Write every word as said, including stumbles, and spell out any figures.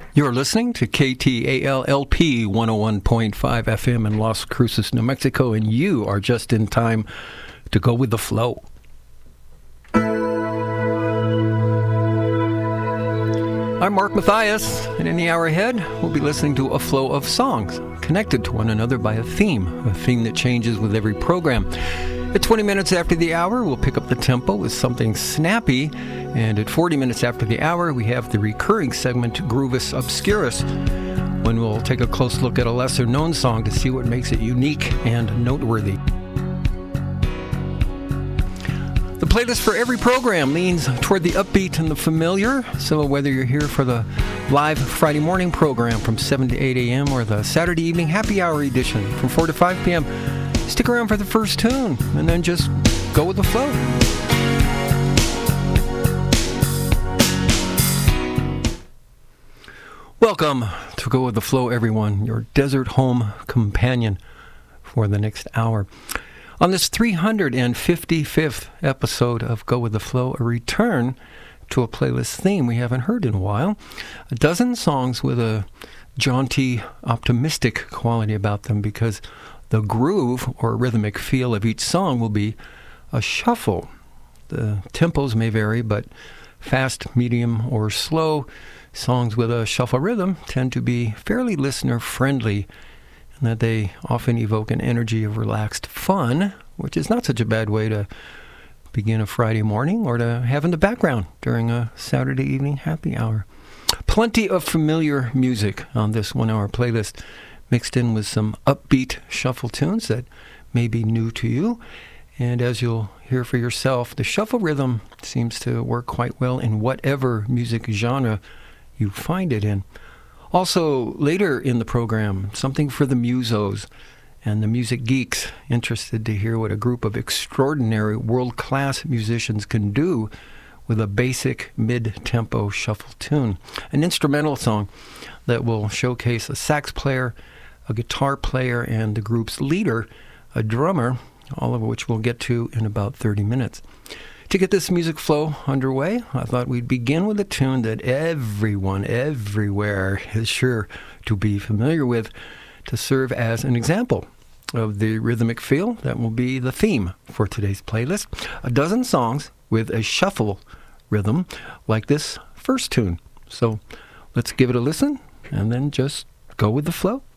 You're listening to K T A L L P one oh one point five F M in Las Cruces, New Mexico, and you are just in time to go with the flow. I'm Mark Mathias, and in the hour ahead, we'll be listening to a flow of songs connected to one another by a theme, a theme that changes with every program. At twenty minutes after the hour, we'll pick up the tempo with something snappy, and at forty minutes after the hour, we have the recurring segment Groovus Obscurus, when we'll take a close look at a lesser-known song to see what makes it unique and noteworthy. The playlist for every program leans toward the upbeat and the familiar, so whether you're here for the live Friday morning program from seven to eight a.m. or the Saturday evening happy hour edition from four to five p.m., stick around for the first tune, and then just go with the flow. Welcome to Go With The Flow, everyone, your desert home companion for the next hour. On this three hundred fifty-fifth episode of Go With The Flow, a return to a playlist theme we haven't heard in a while. A dozen songs with a jaunty, optimistic quality about them, because the groove or rhythmic feel of each song will be a shuffle. The tempos may vary, but fast, medium, or slow songs with a shuffle rhythm tend to be fairly listener-friendly, and that they often evoke an energy of relaxed fun, which is not such a bad way to begin a Friday morning or to have in the background during a Saturday evening happy hour. Plenty of familiar music on this one-hour playlist, mixed in with some upbeat shuffle tunes that may be new to you. And as you'll hear for yourself, the shuffle rhythm seems to work quite well in whatever music genre you find it in. Also, later in the program, something for the musos and the music geeks interested to hear what a group of extraordinary world-class musicians can do with a basic mid-tempo shuffle tune. An instrumental song that will showcase a sax player, a guitar player, and the group's leader, a drummer, all of which we'll get to in about thirty minutes. To get this music flow underway, I thought we'd begin with a tune that everyone everywhere is sure to be familiar with, to serve as an example of the rhythmic feel that will be the theme for today's playlist. A dozen songs with a shuffle rhythm like this first tune. So let's give it a listen and then just go with the flow.